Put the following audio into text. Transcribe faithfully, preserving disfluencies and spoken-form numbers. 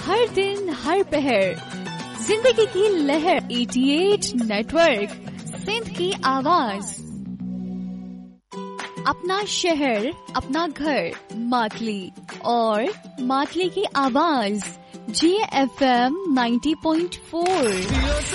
हर दिन हर पहर जिंदगी की लहर अठासी नेटवर्क, सिंध की आवाज। अपना शहर, अपना घर, मातली और मातली की आवाज जी F M ninety point four.